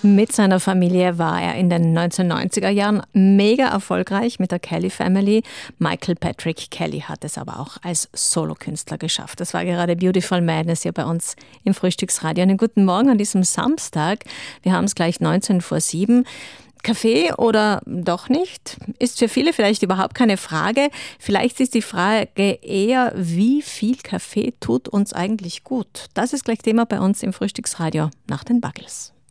Mit seiner Familie war er in den 1990er Jahren mega erfolgreich mit der Kelly Family. Michael Patrick Kelly hat es aber auch als Solokünstler geschafft. Das war gerade Beautiful Madness hier bei uns im Frühstücksradio. Einen guten Morgen an diesem Samstag. Wir haben es gleich 19 vor 7. Kaffee oder doch nicht? Ist für viele vielleicht überhaupt keine Frage. Vielleicht ist die Frage eher, wie viel Kaffee tut uns eigentlich gut? Das ist gleich Thema bei uns im Frühstücksradio nach den Buggles.